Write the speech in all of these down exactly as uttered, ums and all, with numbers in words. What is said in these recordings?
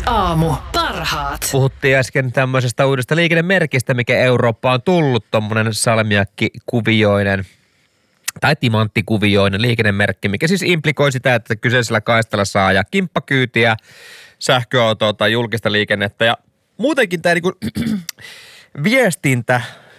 Ykkösaamu. Parhaat. Puhuttiin äsken tämmöisestä uudesta liikennemerkistä, mikä Eurooppaan on tullut, tommonen salmiakkikuvioinen tai timanttikuvioinen liikennemerkki, mikä siis implikoi sitä, että kyseisellä kaistalla saa ajaa kimppakyytiä, sähköautoa tai julkista liikennettä. Ja muutenkin tämä niinku viestintä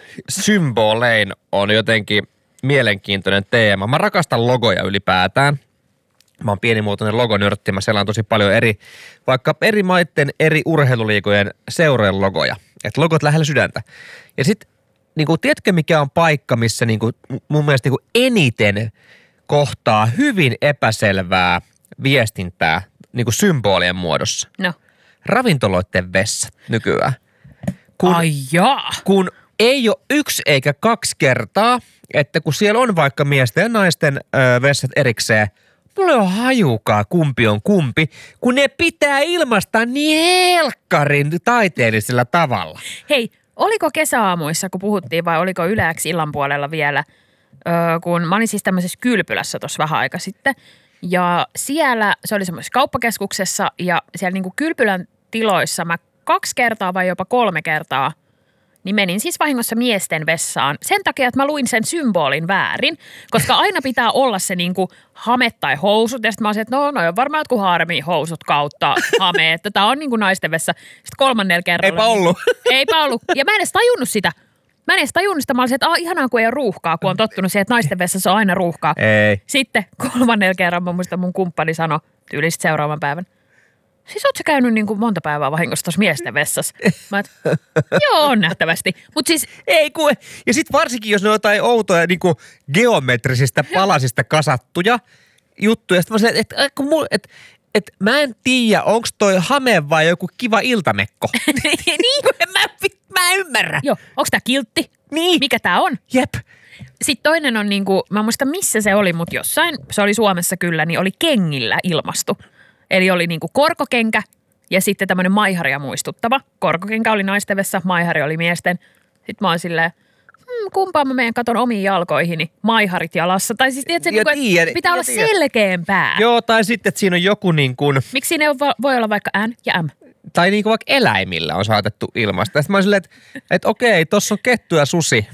symbolein on jotenkin mielenkiintoinen teema. Mä rakastan logoja ylipäätään. Mä oon pienimuotoinen logonörtti, mä selaan tosi paljon eri, vaikka eri maitten, eri urheiluliigojen seurojen logoja. Että logot lähellä sydäntä. Ja sit, niinku, tiedätkö mikä on paikka, missä niinku, mun mielestä niinku eniten kohtaa hyvin epäselvää viestintää niinku symbolien muodossa? No. Ravintoloiden vessat nykyään. Kun, Ai jaa. kun ei ole yksi eikä kaksi kertaa, että kun siellä on vaikka miesten ja naisten ö, vessat erikseen, mulla ei ole hajukaa kumpi on kumpi, kun ne pitää ilmaista niin helkkarin taiteellisella tavalla. Hei, oliko kesäaamuissa, kun puhuttiin vai oliko yleäksi illan puolella vielä, öö, kun mä olin siis tämmöisessä kylpylässä tuossa vähän aika sitten. Ja siellä, se oli semmoisessa kauppakeskuksessa ja siellä niinku kylpylän tiloissa mä kaksi kertaa vai jopa kolme kertaa niin menin siis vahingossa miesten vessaan sen takia, että mä luin sen symbolin väärin, koska aina pitää olla se niinku hame tai housut. Ja sitten mä olisin, että no, no on varmaan jotkut harmihousut kautta hame, että tää on niinku naisten vessa. Sitten kolmannella kerralla. Eipä ollut. Niin, eipä ollut. Ja mä en edes tajunnut sitä. Mä en edes tajunnut sitä. Mä olisin, että ah, ihanaa kun ei ole ruuhkaa, kun on tottunut siihen, että naisten vessassa on aina ruuhkaa. Ei. Sitten kolmannella kerralla mä muistan mun kumppani sanoi tyyli seuraavan päivän. Siis ootko sä käynyt niin kuin monta päivää vahingossa tuossa miesten vessassa? Mä et, joo, on nähtävästi. Mut siis ei kun, ja sit varsinkin, jos ne on jotain outoja niin kuin geometrisistä palasista kasattuja juttuja. Sitten mä sanoin, että et, et, et, et, mä en tiedä, onko toi hame vai joku kiva iltamekko. niin kuin mä, mä en ymmärrä. Joo, onko tää kiltti? Niin. Mikä tää on? Jep. Sitten toinen on niinku, mä en muista missä se oli, mutta jossain, se oli Suomessa kyllä, niin oli kengillä ilmastu. Eli oli niinku korkokenkä ja sitten tämmöinen maiharia muistuttava. Korkokenkä oli naisten vessa, maihari oli miesten. Sitten mä oon silleen, hmm, kumpaan mä menen katon omiin jalkoihini, maiharit jalassa. Tai siis tiedätkö, niinku, tiedä, pitää olla tiedä. selkeämpää. Joo, tai sitten, että siinä on joku niin kuin, miksi siinä voi olla vaikka N ja M? tai niin kuin vaikka eläimillä on saatettu ilmaista. Sitten mä oon silleen, että, että okei, tossa on kettu ja susi.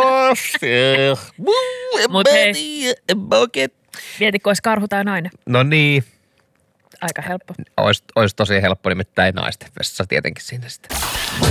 Mut hei, mieti, kun olisi karhu tai nainen. No niin. Aika helppo. Ois, ois tosi helppo, nimittäin naisten vessassa tietenkin siinä sitten.